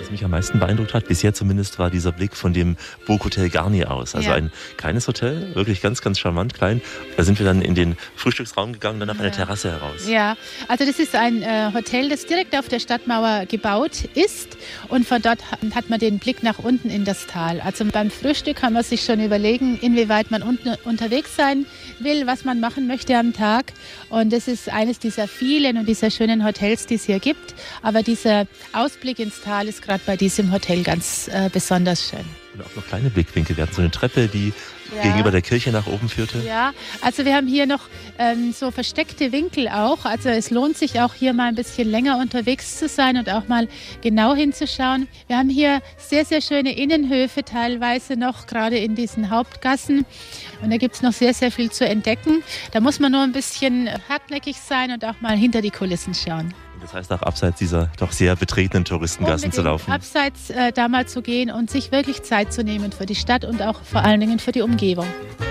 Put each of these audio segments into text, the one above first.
Was mich am meisten beeindruckt hat, bisher zumindest, war dieser Blick von dem Burg Hotel Garnier aus. Also ein kleines Hotel, wirklich ganz, ganz charmant klein. Da sind wir dann in den Frühstücksraum gegangen, dann auf eine Terrasse heraus. Ja, also das ist ein Hotel, das direkt auf der Stadtmauer gebaut ist. Und von dort hat man den Blick nach unten in das Tal. Also beim Frühstück kann man sich schon überlegen, inwieweit man unten unterwegs sein will, was man machen möchte am Tag. Und das ist eines dieser vielen und dieser schönen Hotels, die es hier gibt. Aber dieser Ausblick ins Tal ist gerade bei diesem Hotel ganz besonders schön. Und auch noch kleine Blickwinkel. Wir hatten so eine Treppe, die gegenüber der Kirche nach oben führte. Ja, also wir haben hier noch so versteckte Winkel auch. Also es lohnt sich auch hier mal ein bisschen länger unterwegs zu sein und auch mal genau hinzuschauen. Wir haben hier sehr, sehr schöne Innenhöfe teilweise noch, gerade in diesen Hauptgassen. Und da gibt es noch sehr, sehr viel zu entdecken. Da muss man nur ein bisschen hartnäckig sein und auch mal hinter die Kulissen schauen. Das heißt auch abseits dieser doch sehr betretenen Touristengassen zu laufen. Abseits da mal zu gehen und sich wirklich Zeit zu nehmen für die Stadt und auch vor allen Dingen für die Umgebung.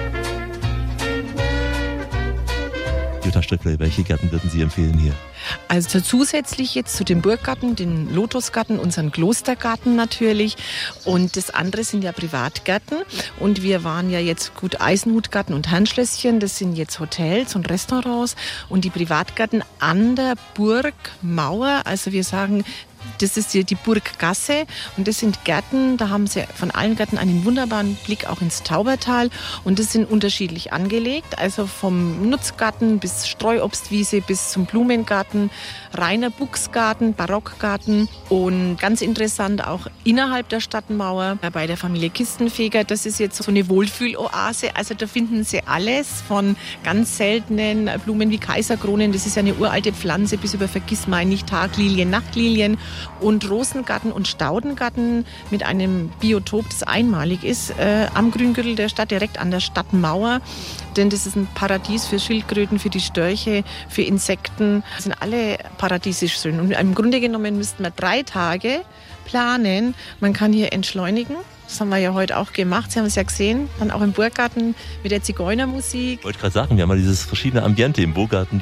Jutta Strickler, welche Gärten würden Sie empfehlen hier? Also zusätzlich jetzt zu dem Burggarten, den Lotusgarten, unseren Klostergarten natürlich. Und das andere sind ja Privatgärten. Und wir waren ja jetzt gut Eisenhutgarten und Herrenschlösschen. Das sind jetzt Hotels und Restaurants. Und die Privatgärten an der Burgmauer, also wir sagen, das ist hier die Burggasse und das sind Gärten, da haben sie von allen Gärten einen wunderbaren Blick auch ins Taubertal und das sind unterschiedlich angelegt, also vom Nutzgarten bis Streuobstwiese bis zum Blumengarten, reiner Buchsgarten, Barockgarten und ganz interessant auch innerhalb der Stadtmauer bei der Familie Kistenfeger, das ist jetzt so eine Wohlfühloase, also da finden sie alles von ganz seltenen Blumen wie Kaiserkronen, das ist ja eine uralte Pflanze, bis über Vergissmeinnicht, Taglilien, Nachtlilien und Rosengarten und Staudengarten mit einem Biotop, das einmalig ist, am Grüngürtel der Stadt, direkt an der Stadtmauer. Denn das ist ein Paradies für Schildkröten, für die Störche, für Insekten. Das sind alle paradiesisch schön. Und im Grunde genommen müssten wir 3 Tage planen. Man kann hier entschleunigen. Das haben wir ja heute auch gemacht. Sie haben es ja gesehen, dann auch im Burggarten mit der Zigeunermusik. Ich wollte gerade sagen, wir haben mal dieses verschiedene Ambiente im Burggarten,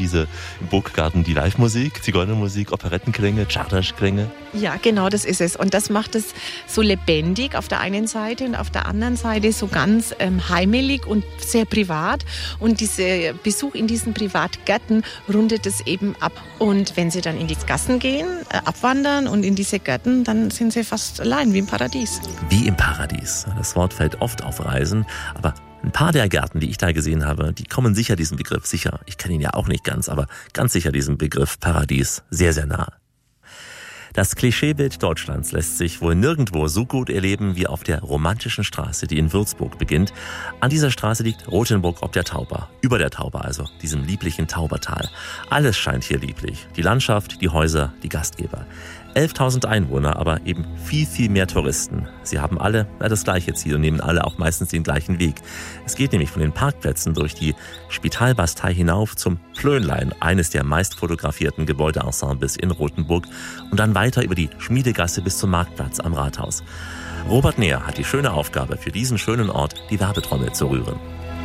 die Live-Musik, Zigeunermusik, Operettenklänge, Czardas-Klänge. Ja, genau, das ist es. Und das macht es so lebendig auf der einen Seite und auf der anderen Seite so ganz heimelig und sehr privat. Und dieser Besuch in diesen Privatgärten rundet es eben ab. Und wenn Sie dann in die Gassen gehen, abwandern und in diese Gärten, dann sind Sie fast allein wie im Paradies. Wie im Paradies. Das Wort fällt oft auf Reisen, aber ein paar der Gärten, die ich da gesehen habe, die kommen sicher diesem Begriff, sicher, ich kenne ihn ja auch nicht ganz, aber ganz sicher diesem Begriff Paradies sehr, sehr nah. Das Klischeebild Deutschlands lässt sich wohl nirgendwo so gut erleben wie auf der romantischen Straße, die in Würzburg beginnt. An dieser Straße liegt Rothenburg ob der Tauber, über der Tauber also, diesem lieblichen Taubertal. Alles scheint hier lieblich, die Landschaft, die Häuser, die Gastgeber. 11.000 Einwohner, aber eben viel, viel mehr Touristen. Sie haben alle das gleiche Ziel und nehmen alle auch meistens den gleichen Weg. Es geht nämlich von den Parkplätzen durch die Spitalbastei hinauf zum Plönlein, eines der meist fotografierten Gebäudeensembles in Rothenburg, und dann weiter über die Schmiedegasse bis zum Marktplatz am Rathaus. Robert Neher hat die schöne Aufgabe, für diesen schönen Ort die Werbetrommel zu rühren.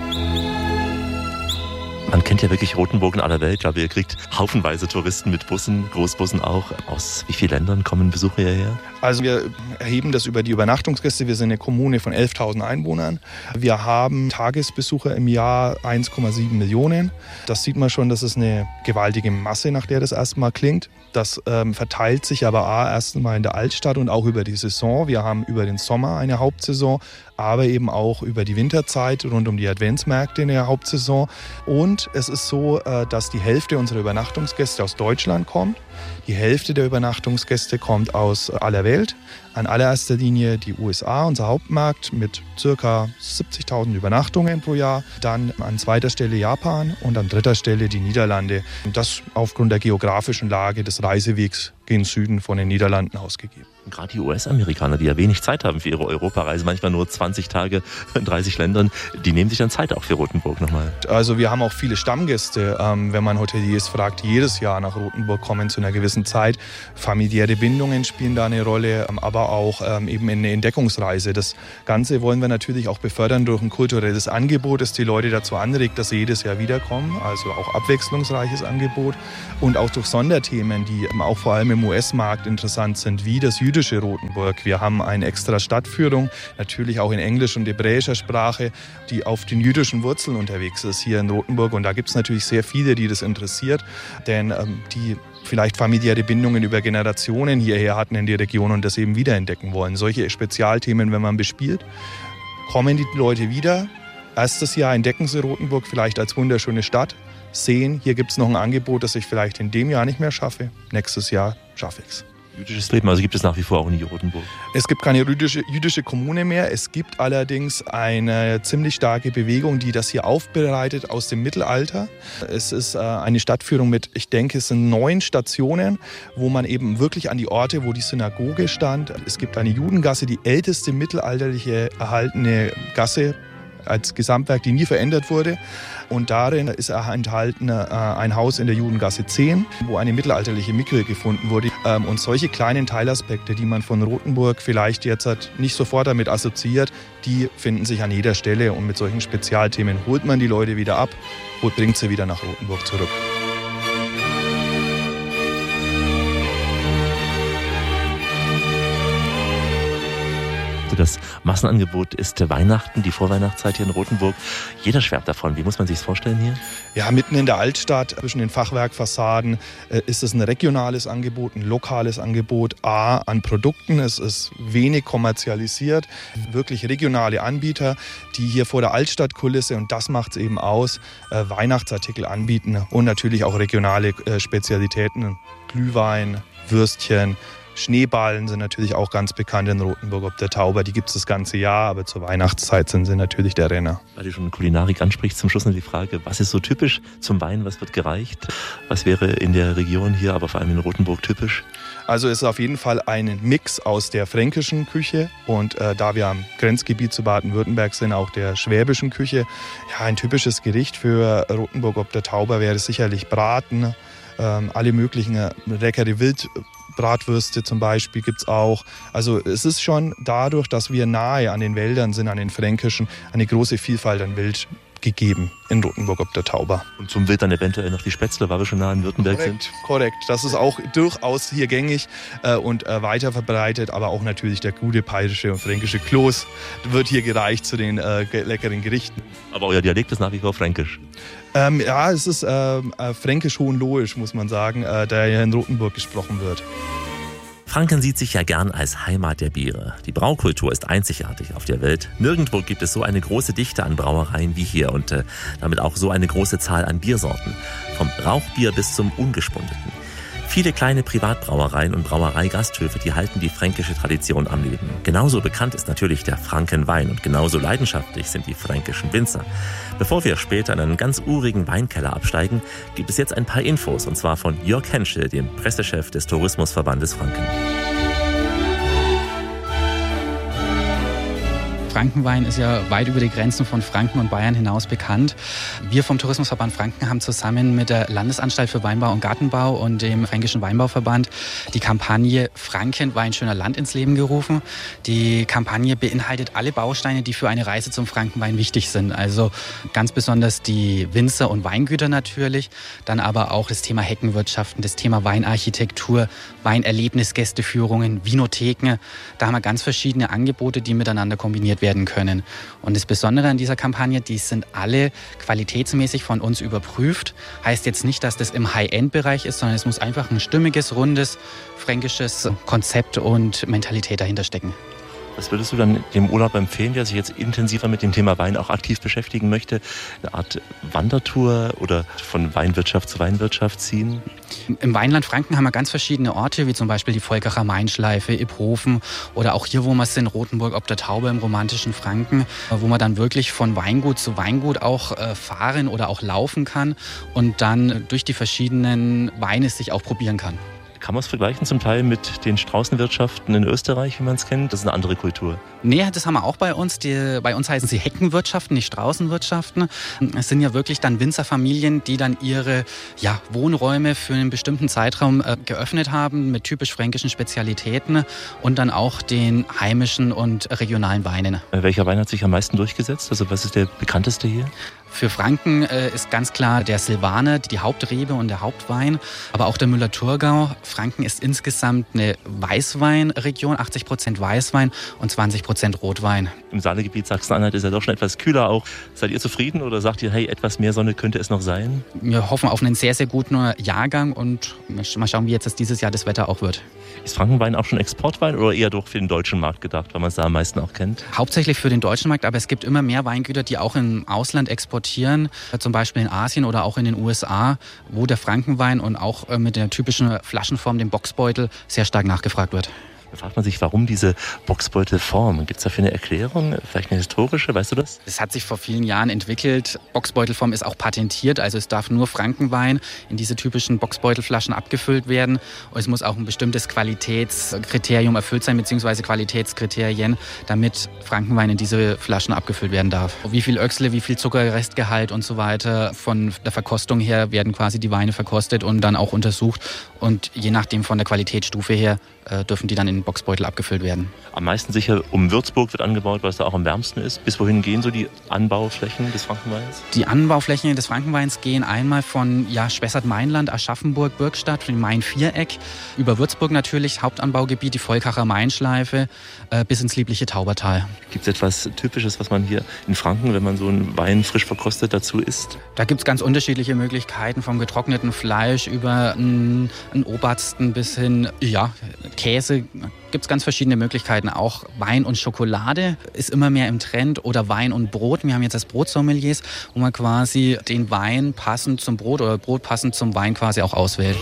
Man kennt ja wirklich Rothenburg in aller Welt. Ich glaube, ihr kriegt haufenweise Touristen mit Bussen, Großbussen auch. Aus wie vielen Ländern kommen Besucher hierher? Also wir erheben das über die Übernachtungsgäste. Wir sind eine Kommune von 11.000 Einwohnern. Wir haben Tagesbesucher im Jahr 1,7 Millionen. Das sieht man schon, das ist eine gewaltige Masse, nach der das erstmal klingt. Das verteilt sich aber erstmal in der Altstadt und auch über die Saison. Wir haben über den Sommer eine Hauptsaison, aber eben auch über die Winterzeit rund um die Adventsmärkte in der Hauptsaison. Und es ist so, dass die Hälfte unserer Übernachtungsgäste aus Deutschland kommt. Die Hälfte der Übernachtungsgäste kommt aus aller Welt. An allererster Linie die USA, unser Hauptmarkt, mit ca. 70.000 Übernachtungen pro Jahr. Dann an zweiter Stelle Japan und an dritter Stelle die Niederlande. Und das aufgrund der geografischen Lage des Reisewegs gen Süden von den Niederlanden ausgegeben. Gerade die US-Amerikaner, die ja wenig Zeit haben für ihre Europareise, manchmal nur 20 Tage in 30 Ländern, die nehmen sich dann Zeit auch für Rothenburg nochmal. Also wir haben auch viele Stammgäste, wenn man Hoteliers fragt, die jedes Jahr nach Rothenburg kommen zu einer gewissen Zeit. Familiäre Bindungen spielen da eine Rolle, aber auch eben eine Entdeckungsreise. Das Ganze wollen wir natürlich auch befördern durch ein kulturelles Angebot, das die Leute dazu anregt, dass sie jedes Jahr wiederkommen. Also auch abwechslungsreiches Angebot und auch durch Sonderthemen, die auch vor allem im US-Markt interessant sind, wie das jüdische Rotenburg. Wir haben eine extra Stadtführung, natürlich auch in Englisch und hebräischer Sprache, die auf den jüdischen Wurzeln unterwegs ist hier in Rotenburg. Und da gibt es natürlich sehr viele, die das interessiert, denn die vielleicht familiäre Bindungen über Generationen hierher hatten in die Region und das eben wiederentdecken wollen. Solche Spezialthemen, wenn man bespielt, kommen die Leute wieder. Erstes Jahr entdecken sie Rotenburg vielleicht als wunderschöne Stadt, sehen, hier gibt es noch ein Angebot, das ich vielleicht in dem Jahr nicht mehr schaffe. Nächstes Jahr schaffe ich es. Jüdisches Leben, also gibt es nach wie vor auch in Rotenburg? Es gibt keine jüdische Kommune mehr. Es gibt allerdings eine ziemlich starke Bewegung, die das hier aufbereitet aus dem Mittelalter. Es ist eine Stadtführung mit, ich denke, es sind 9 Stationen, wo man eben wirklich an die Orte, wo die Synagoge stand. Es gibt eine Judengasse, die älteste mittelalterliche erhaltene Gasse als Gesamtwerk, die nie verändert wurde. Und darin ist enthalten ein Haus in der Judengasse 10, wo eine mittelalterliche Mikwe gefunden wurde. Und solche kleinen Teilaspekte, die man von Rotenburg vielleicht jetzt nicht sofort damit assoziiert, die finden sich an jeder Stelle. Und mit solchen Spezialthemen holt man die Leute wieder ab und bringt sie wieder nach Rotenburg zurück. Das Massenangebot ist Weihnachten, die Vorweihnachtszeit hier in Rotenburg. Jeder schwärmt davon. Wie muss man sich das vorstellen hier? Ja, mitten in der Altstadt, zwischen den Fachwerkfassaden, ist es ein regionales Angebot, ein lokales Angebot. A, an Produkten. Es ist wenig kommerzialisiert. Wirklich regionale Anbieter, die hier vor der Altstadtkulisse, und das macht es eben aus, Weihnachtsartikel anbieten und natürlich auch regionale Spezialitäten. Glühwein, Würstchen, Schneeballen sind natürlich auch ganz bekannt in Rotenburg ob der Tauber. Die gibt es das ganze Jahr, aber zur Weihnachtszeit sind sie natürlich der Renner. Weil du schon Kulinarik ansprichst, zum Schluss noch die Frage, was ist so typisch zum Wein, was wird gereicht? Was wäre in der Region hier, aber vor allem in Rotenburg typisch? Also es ist auf jeden Fall ein Mix aus der fränkischen Küche und da wir am Grenzgebiet zu Baden-Württemberg sind, auch der schwäbischen Küche. Ja, ein typisches Gericht für Rotenburg ob der Tauber wäre sicherlich Braten, alle möglichen leckere Wildbratwürste zum Beispiel gibt es auch. Also es ist schon dadurch, dass wir nahe an den Wäldern sind, an den Fränkischen, eine große Vielfalt an Wild gegeben in Rotenburg ob der Tauber. Und zum Wild dann eventuell noch die Spätzle, weil wir schon nah in Württemberg sind? Korrekt. Das ist auch durchaus hier gängig und weiter verbreitet, aber auch natürlich der gute bayerische und fränkische Kloß wird hier gereicht zu den leckeren Gerichten. Aber euer Dialekt ist nach wie vor fränkisch? Ja, es ist fränkisch-hohenlohisch, muss man sagen, der hier in Rotenburg gesprochen wird. Franken sieht sich ja gern als Heimat der Biere. Die Braukultur ist einzigartig auf der Welt. Nirgendwo gibt es so eine große Dichte an Brauereien wie hier und damit auch so eine große Zahl an Biersorten. Vom Rauchbier bis zum Ungespundeten. Viele kleine Privatbrauereien und Brauereigasthöfe, die halten die fränkische Tradition am Leben. Genauso bekannt ist natürlich der Frankenwein und genauso leidenschaftlich sind die fränkischen Winzer. Bevor wir später in einen ganz urigen Weinkeller absteigen, gibt es jetzt ein paar Infos, und zwar von Jörg Henschel, dem Pressechef des Tourismusverbandes Franken. Frankenwein ist ja weit über die Grenzen von Franken und Bayern hinaus bekannt. Wir vom Tourismusverband Franken haben zusammen mit der Landesanstalt für Weinbau und Gartenbau und dem Fränkischen Weinbauverband die Kampagne Frankenwein schöner Land ins Leben gerufen. Die Kampagne beinhaltet alle Bausteine, die für eine Reise zum Frankenwein wichtig sind. Also ganz besonders die Winzer und Weingüter natürlich, dann aber auch das Thema Heckenwirtschaften, das Thema Weinarchitektur, Weinerlebnis, Gästeführungen, Vinotheken. Da haben wir ganz verschiedene Angebote, die miteinander kombiniert werden können. Und das Besondere an dieser Kampagne, die sind alle qualitätsmäßig von uns überprüft. Heißt jetzt nicht, dass das im High-End-Bereich ist, sondern es muss einfach ein stimmiges, rundes, fränkisches Konzept und Mentalität dahinter stecken. Was würdest du dann dem Urlaub empfehlen, der sich jetzt intensiver mit dem Thema Wein auch aktiv beschäftigen möchte? Eine Art Wandertour oder von Weinwirtschaft zu Weinwirtschaft ziehen? Im Weinland Franken haben wir ganz verschiedene Orte, wie zum Beispiel die Volkacher Mainschleife, Iphofen oder auch hier, wo wir sind, Rotenburg ob der Tauber im romantischen Franken, wo man dann wirklich von Weingut zu Weingut auch fahren oder auch laufen kann und dann durch die verschiedenen Weine sich auch probieren kann. Kann man es vergleichen zum Teil mit den Straußenwirtschaften in Österreich, wie man es kennt? Das ist eine andere Kultur. Nee, das haben wir auch bei uns. Bei uns heißen sie Heckenwirtschaften, nicht Straußenwirtschaften. Es sind ja wirklich dann Winzerfamilien, die dann ihre Wohnräume für einen bestimmten Zeitraum geöffnet haben mit typisch fränkischen Spezialitäten und dann auch den heimischen und regionalen Weinen. Welcher Wein hat sich am meisten durchgesetzt? Also was ist der bekannteste hier? Für Franken ist ganz klar der Silvaner die Hauptrebe und der Hauptwein, aber auch der Müller-Thurgau. Franken ist insgesamt eine Weißweinregion, 80% Weißwein und 20% Rotwein. Im Saalegebiet Sachsen-Anhalt ist ja doch schon etwas kühler auch. Seid ihr zufrieden oder sagt ihr, hey, etwas mehr Sonne könnte es noch sein? Wir hoffen auf einen sehr, sehr guten Jahrgang und mal schauen, wie jetzt dieses Jahr das Wetter auch wird. Ist Frankenwein auch schon Exportwein oder eher doch für den deutschen Markt gedacht, weil man es da am meisten auch kennt? Hauptsächlich für den deutschen Markt, aber es gibt immer mehr Weingüter, die auch im Ausland exportieren, zum Beispiel in Asien oder auch in den USA, wo der Frankenwein und auch mit der typischen Flaschenform, dem Boxbeutel, sehr stark nachgefragt wird. Da fragt man sich, warum diese Boxbeutelform? Gibt es dafür eine Erklärung? Vielleicht eine historische, weißt du das? Es hat sich vor vielen Jahren entwickelt. Boxbeutelform ist auch patentiert, also es darf nur Frankenwein in diese typischen Boxbeutelflaschen abgefüllt werden. Und es muss auch ein bestimmtes Qualitätskriterium erfüllt sein, beziehungsweise Qualitätskriterien, damit Frankenwein in diese Flaschen abgefüllt werden darf. Wie viel Öchsle, wie viel Zuckerrestgehalt und so weiter. Von der Verkostung her werden quasi die Weine verkostet und dann auch untersucht. Und je nachdem von der Qualitätsstufe her dürfen die dann in den Boxbeutel abgefüllt werden. Am meisten sicher um Würzburg wird angebaut, weil es da auch am wärmsten ist. Bis wohin gehen so die Anbauflächen des Frankenweins? Die Anbauflächen des Frankenweins gehen einmal von Spessart-Mainland, Aschaffenburg, Bürgstadt, dem Main-Viereck, über Würzburg natürlich, Hauptanbaugebiet, die Volkacher Mainschleife, bis ins liebliche Taubertal. Gibt es etwas Typisches, was man hier in Franken, wenn man so einen Wein frisch verkostet, dazu isst? Da gibt es ganz unterschiedliche Möglichkeiten, vom getrockneten Fleisch über einen Obersten bis hin, Käse. Gibt es ganz verschiedene Möglichkeiten. Auch Wein und Schokolade ist immer mehr im Trend oder Wein und Brot. Wir haben jetzt das Brotsommeliers, wo man quasi den Wein passend zum Brot oder Brot passend zum Wein quasi auch auswählt.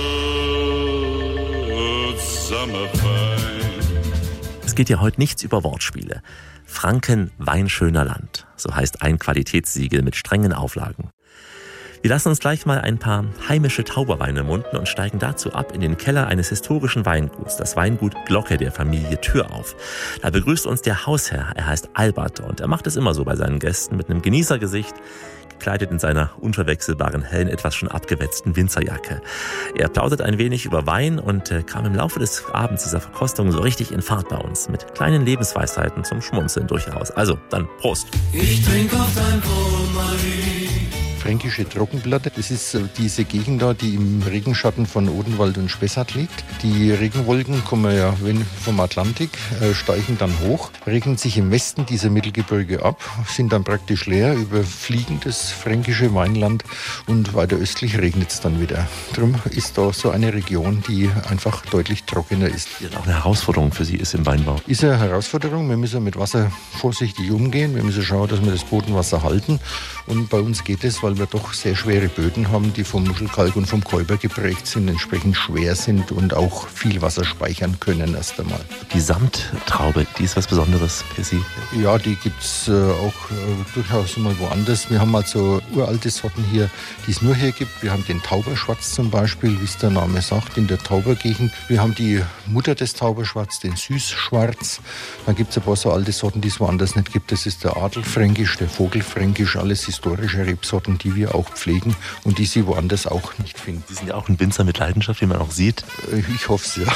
Es geht ja heute nichts über Wortspiele. Franken, weinschöner Land. So heißt ein Qualitätssiegel mit strengen Auflagen. Wir lassen uns gleich mal ein paar heimische Tauberweine munden und steigen dazu ab in den Keller eines historischen Weinguts, das Weingut Glocke der Familie Thürauf. Da begrüßt uns der Hausherr, er heißt Albert und er macht es immer so bei seinen Gästen mit einem Genießergesicht, gekleidet in seiner unverwechselbaren hellen, etwas schon abgewetzten Winzerjacke. Er plaudert ein wenig über Wein und kam im Laufe des Abends dieser Verkostung so richtig in Fahrt bei uns, mit kleinen Lebensweisheiten zum Schmunzeln durchaus. Also, dann Prost! Ich trinke auf dein Wohl, Marie. Fränkische Trockenplatte. Das ist diese Gegend da, die im Regenschatten von Odenwald und Spessart liegt. Die Regenwolken kommen ja vom Atlantik, steigen dann hoch, regnen sich im Westen dieser Mittelgebirge ab, sind dann praktisch leer, überfliegen das fränkische Weinland und weiter östlich regnet es dann wieder. Darum ist da so eine Region, die einfach deutlich trockener ist. Die auch eine Herausforderung für Sie ist im Weinbau. Ist eine Herausforderung. Wir müssen mit Wasser vorsichtig umgehen. Wir müssen schauen, dass wir das Bodenwasser halten. Und bei uns geht es, weil wir doch sehr schwere Böden haben, die vom Muschelkalk und vom Kälber geprägt sind, entsprechend schwer sind und auch viel Wasser speichern können erst einmal. Die Samttraube, die ist was Besonderes für Sie? Ja, die gibt es auch durchaus mal woanders. Wir haben also uralte Sorten hier, die es nur hier gibt. Wir haben den Tauberschwarz zum Beispiel, wie es der Name sagt, in der Taubergegend. Wir haben die Mutter des Tauberschwarz, den Süßschwarz. Dann gibt es ein paar so alte Sorten, die es woanders nicht gibt. Das ist der Adelfränkisch, der Vogelfränkisch, alles historische Rebsorten, die wir auch pflegen und die Sie woanders auch nicht finden. Sie sind ja auch ein Winzer mit Leidenschaft, wie man auch sieht. Ich hoffe es, ja.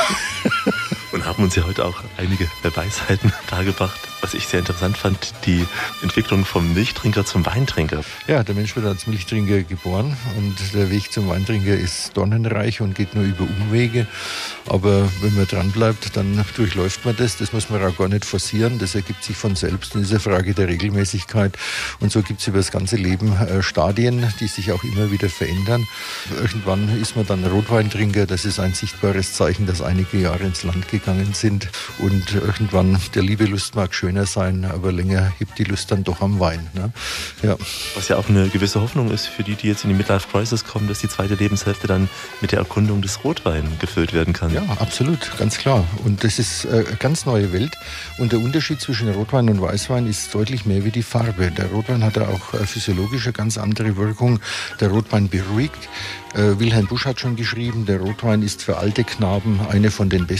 Und haben uns ja heute auch einige Weisheiten dargebracht. Was ich sehr interessant fand, die Entwicklung vom Milchtrinker zum Weintrinker. Ja, der Mensch wird als Milchtrinker geboren und der Weg zum Weintrinker ist dornenreich und geht nur über Umwege. Aber wenn man dran bleibt, dann durchläuft man das. Das muss man auch gar nicht forcieren. Das ergibt sich von selbst in dieser Frage der Regelmäßigkeit. Und so gibt es über das ganze Leben Stadien, die sich auch immer wieder verändern. Irgendwann ist man dann Rotweintrinker. Das ist ein sichtbares Zeichen, dass einige Jahre ins Land gegangen sind. Und irgendwann, der Liebelust mag schöner sein, aber länger hebt die Lust dann doch am Wein. Ne? Ja. Was ja auch eine gewisse Hoffnung ist für die jetzt in die Midlife-Crisis kommen, dass die zweite Lebenshälfte dann mit der Erkundung des Rotweins gefüllt werden kann. Ja, absolut, ganz klar. Und das ist eine ganz neue Welt. Und der Unterschied zwischen Rotwein und Weißwein ist deutlich mehr wie die Farbe. Der Rotwein hat ja auch physiologisch eine ganz andere Wirkung. Der Rotwein beruhigt. Wilhelm Busch hat schon geschrieben, der Rotwein ist für alte Knaben eine von den besten Gaben.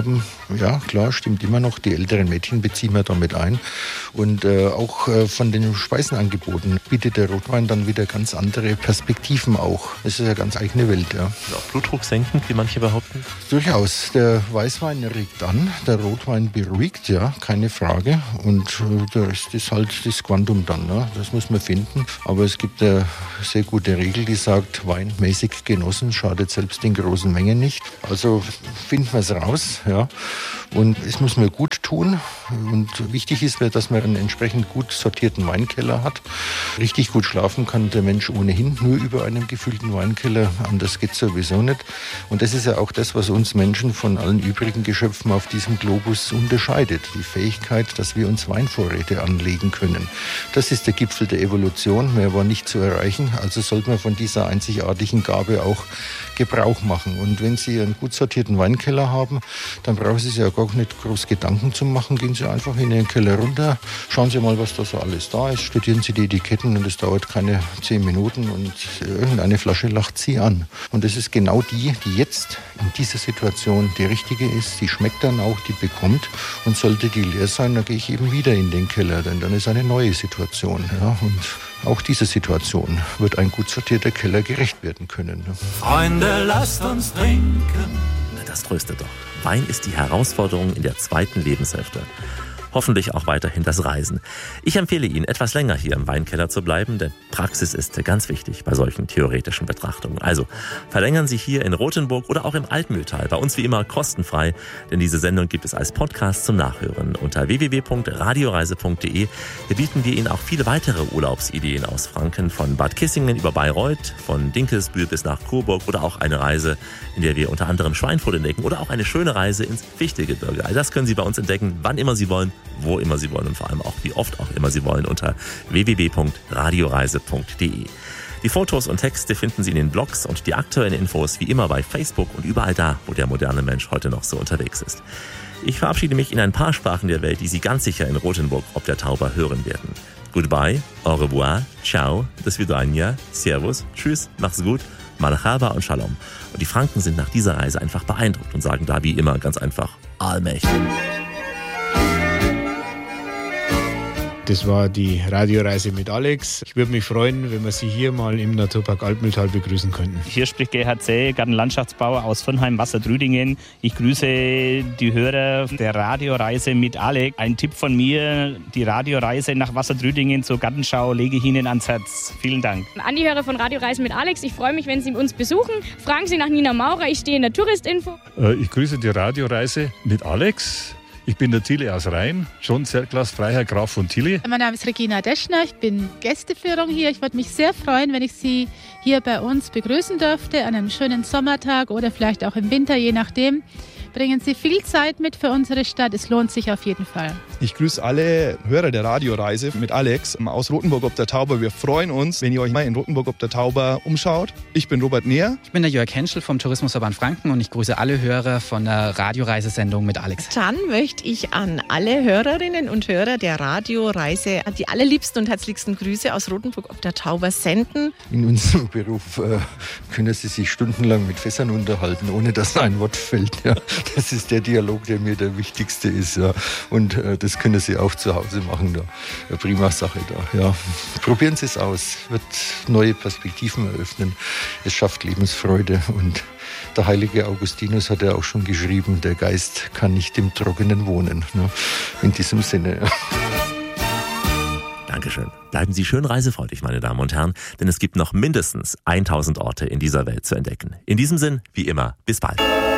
haben, ja klar, stimmt immer noch, die älteren Mädchen beziehen wir damit ein. Und auch von den Speisenangeboten bietet der Rotwein dann wieder ganz andere Perspektiven auch. Es ist eine ganz eigene Welt. Ja. Also auch Blutdruck senken, wie manche behaupten? Durchaus. Der Weißwein regt an, der Rotwein beruhigt, ja, keine Frage. Und der Rest ist halt das Quantum dann. Ne? Das muss man finden. Aber es gibt eine sehr gute Regel, die sagt, Wein mäßig genossen schadet selbst in großen Mengen nicht. Also finden wir es raus. Ja. Und es muss man gut tun. Und wichtig ist, dass man einen entsprechend gut sortierten Weinkeller hat. Richtig gut schlafen kann der Mensch ohnehin nur über einem gefüllten Weinkeller. Anders geht es sowieso nicht. Und das ist ja auch das, was uns Menschen von allen übrigen Geschöpfen auf diesem Globus unterscheidet. Die Fähigkeit, dass wir uns Weinvorräte anlegen können. Das ist der Gipfel der Evolution. Mehr war nicht zu erreichen. Also sollte man von dieser einzigartigen Gabe auch Gebrauch machen. Und wenn Sie einen gut sortierten Weinkeller haben, dann brauchen Sie sich ja gar nicht groß Gedanken zu machen. Gehen Sie einfach in den Keller runter, schauen Sie mal, was da so alles da ist, studieren Sie die Etiketten und es dauert keine 10 Minuten und irgendeine Flasche lacht Sie an. Und das ist genau die jetzt in dieser Situation die richtige ist. Die schmeckt dann auch, die bekommt. Und sollte die leer sein, dann gehe ich eben wieder in den Keller, denn dann ist eine neue Situation. Ja? Und auch dieser Situation wird ein gut sortierter Keller gerecht werden können. Freunde, lasst uns trinken. Na, das tröstet doch. Wein ist die Herausforderung in der zweiten Lebenshälfte. Hoffentlich auch weiterhin das Reisen. Ich empfehle Ihnen, etwas länger hier im Weinkeller zu bleiben, denn Praxis ist ganz wichtig bei solchen theoretischen Betrachtungen. Also verlängern Sie hier in Rothenburg oder auch im Altmühltal. Bei uns wie immer kostenfrei, denn diese Sendung gibt es als Podcast zum Nachhören unter www.radioreise.de. Hier bieten wir Ihnen auch viele weitere Urlaubsideen aus Franken, von Bad Kissingen über Bayreuth, von Dinkelsbühl bis nach Coburg oder auch eine Reise, in der wir unter anderem Schweinfurt entdecken oder auch eine schöne Reise ins Fichtelgebirge. All das können Sie bei uns entdecken, wann immer Sie wollen, wo immer Sie wollen und vor allem auch wie oft auch immer Sie wollen unter www.radioreise.de. Die Fotos und Texte finden Sie in den Blogs und die aktuellen Infos wie immer bei Facebook und überall da, wo der moderne Mensch heute noch so unterwegs ist. Ich verabschiede mich in ein paar Sprachen der Welt, die Sie ganz sicher in Rothenburg ob der Tauber hören werden. Goodbye, au revoir, ciao, do svidania, servus, tschüss, mach's gut, marhaba und shalom. Und die Franken sind nach dieser Reise einfach beeindruckt und sagen da wie immer ganz einfach allmächtig. Das war die Radioreise mit Alex. Ich würde mich freuen, wenn wir Sie hier mal im Naturpark Altmühltal begrüßen könnten. Hier spricht Gerhard Zäh, Gartenlandschaftsbauer aus Viernheim-Wassertrüdingen. Ich grüße die Hörer der Radioreise mit Alex. Ein Tipp von mir, die Radioreise nach Wassertrüdingen zur Gartenschau lege ich Ihnen ans Herz. Vielen Dank. An die Hörer von Radioreise mit Alex, ich freue mich, wenn Sie uns besuchen. Fragen Sie nach Nina Maurer, ich stehe in der Touristinfo. Ich grüße die Radioreise mit Alex. Ich bin der Tilly aus Rhein, John Zerglas, Freiherr Graf von Tilly. Mein Name ist Regina Deschner, ich bin Gästeführung hier. Ich würde mich sehr freuen, wenn ich Sie hier bei uns begrüßen dürfte, an einem schönen Sommertag oder vielleicht auch im Winter, je nachdem. Bringen Sie viel Zeit mit für unsere Stadt, es lohnt sich auf jeden Fall. Ich grüße alle Hörer der Radioreise mit Alex aus Rothenburg ob der Tauber. Wir freuen uns, wenn ihr euch mal in Rothenburg ob der Tauber umschaut. Ich bin Robert Neher. Ich bin der Jörg Henschel vom Tourismusverband Franken und ich grüße alle Hörer von der Radioreisesendung mit Alex. Dann möchte ich an alle Hörerinnen und Hörer der Radioreise die allerliebsten und herzlichsten Grüße aus Rothenburg ob der Tauber senden. In unserem Beruf können Sie sich stundenlang mit Fässern unterhalten, ohne dass ein Wort fällt. Ja. Das ist der Dialog, der mir der wichtigste ist. Ja. Und das können Sie auch zu Hause machen. Da. Eine prima Sache da. Ja. Probieren Sie es aus. Wird neue Perspektiven eröffnen. Es schafft Lebensfreude. Und der heilige Augustinus hat ja auch schon geschrieben, der Geist kann nicht im Trockenen wohnen. Ne. In diesem Sinne. Ja. Dankeschön. Bleiben Sie schön reisefreudig, meine Damen und Herren, denn es gibt noch mindestens 1000 Orte in dieser Welt zu entdecken. In diesem Sinn, wie immer, bis bald.